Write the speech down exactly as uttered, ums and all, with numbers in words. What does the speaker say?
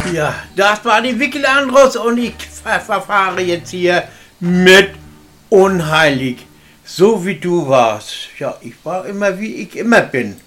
Ja, das war die Wickelandros und ich ver verfahre jetzt hier mit unheilig. So wie du warst. Ja, ich war immer wie ich immer bin.